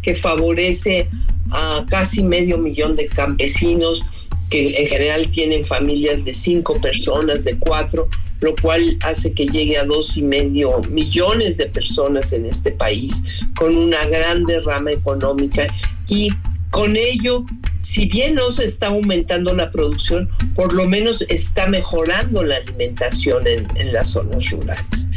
que favorece a casi 500,000 de campesinos que en general tienen familias de 5 personas, de 4, lo cual hace que llegue a 2,5 millones de personas en este país, con una gran derrama económica. Y con ello, si bien no se está aumentando la producción, por lo menos está mejorando la alimentación en las zonas rurales.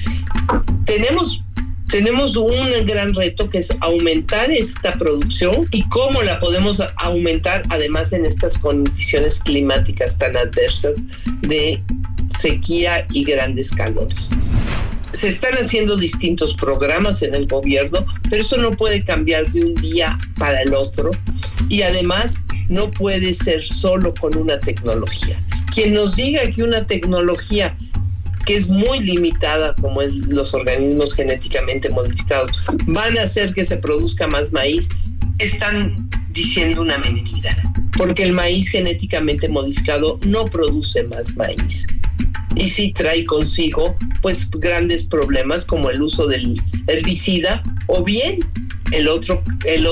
Tenemos un gran reto, que es aumentar esta producción y cómo la podemos aumentar, además en estas condiciones climáticas tan adversas de sequía y grandes calores. Se están haciendo distintos programas en el gobierno, pero eso no puede cambiar de un día para el otro, y además no puede ser solo con una tecnología. Quien nos diga que una tecnología que es muy limitada, como es los organismos genéticamente modificados, van a hacer que se produzca más maíz, están diciendo una mentira, porque el maíz genéticamente modificado no produce más maíz. Y sí trae consigo pues grandes problemas, como el uso del herbicida, o bien el otro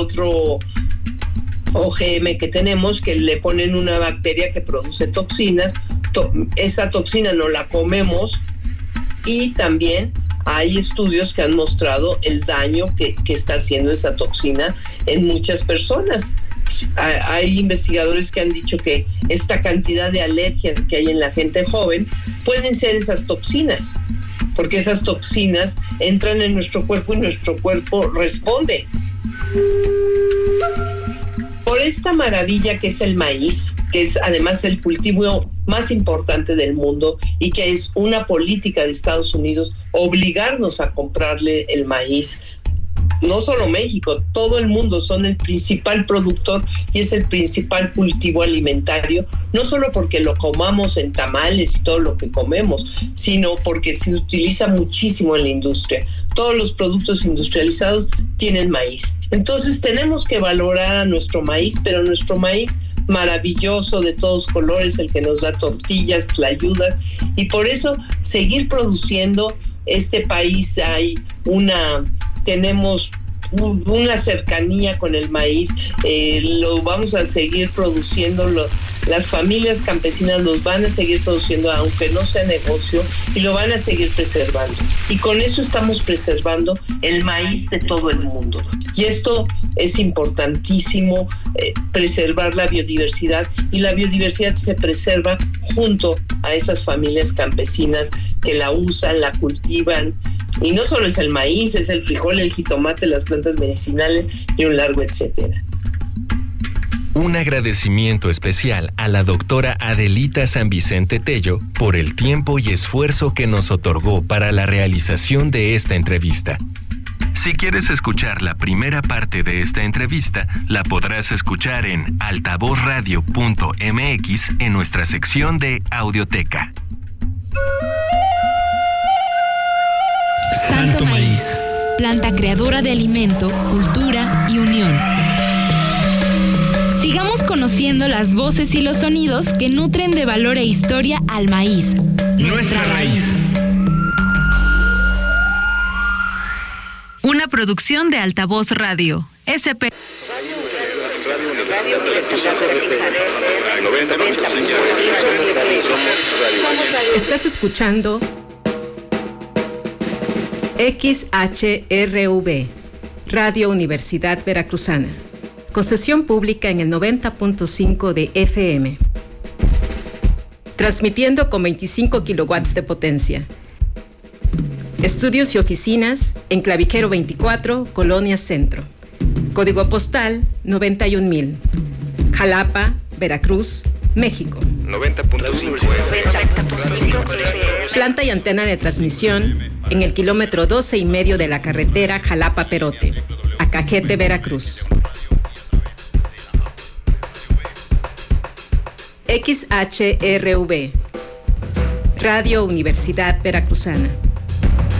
OGM que tenemos, que le ponen una bacteria que produce toxinas. Esa toxina no la comemos, y también hay estudios que han mostrado el daño que está haciendo esa toxina en muchas personas. Hay investigadores que han dicho que esta cantidad de alergias que hay en la gente joven pueden ser esas toxinas, porque esas toxinas entran en nuestro cuerpo y nuestro cuerpo responde. Por esta maravilla que es el maíz, que es además el cultivo más importante del mundo, y que es una política de Estados Unidos obligarnos a comprarle el maíz. No solo México, todo el mundo son el principal productor y es el principal cultivo alimentario, no solo porque lo comamos en tamales y todo lo que comemos, sino porque se utiliza muchísimo en la industria. Todos los productos industrializados tienen maíz. Entonces tenemos que valorar a nuestro maíz, pero nuestro maíz maravilloso, de todos colores, el que nos da tortillas, tlayudas, y por eso seguir produciendo. Este país tenemos una cercanía con el maíz, lo vamos a seguir produciendo, las familias campesinas los van a seguir produciendo, aunque no sea negocio, y lo van a seguir preservando. Y con eso estamos preservando el maíz de todo el mundo. Y esto es importantísimo, preservar la biodiversidad, y la biodiversidad se preserva junto a esas familias campesinas que la usan, la cultivan. Y no solo es el maíz, es el frijol, el jitomate, las plantas medicinales y un largo etcétera. Un agradecimiento especial a la doctora Adelita San Vicente Tello por el tiempo y esfuerzo que nos otorgó para la realización de esta entrevista. Si quieres escuchar la primera parte de esta entrevista, la podrás escuchar en altavozradio.mx en nuestra sección de Audioteca. Santo Maíz, planta creadora de alimento, cultura y unión. Sigamos conociendo las voces y los sonidos que nutren de valor e historia al maíz, nuestra raíz. Una producción de Altavoz Radio, SP. Estás escuchando XHRV, Radio Universidad Veracruzana. Concesión pública en el 90.5 de FM. Transmitiendo con 25 kilowatts de potencia. Estudios y oficinas en Claviquero 24, Colonia Centro. Código postal 91,000. Jalapa, Veracruz, México. 90.5. Planta y antena de transmisión en el kilómetro 12,5 de la carretera Jalapa-Perote, Acajete, Veracruz. XHRV, Radio Universidad Veracruzana.